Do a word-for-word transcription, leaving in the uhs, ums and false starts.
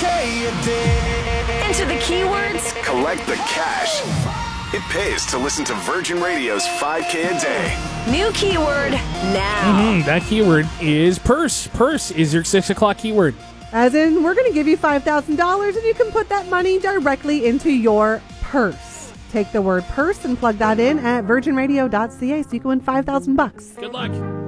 K a day. Enter the keywords. Collect the cash. It pays to listen to Virgin Radio's five K a day. New keyword now. Mm-hmm. That keyword is purse. Purse is your six o'clock keyword. As in, we're going to give you five thousand dollars and you can put that money directly into your purse. Take the word purse and plug that in at virgin radio dot c a so you can win five thousand bucks. Good luck.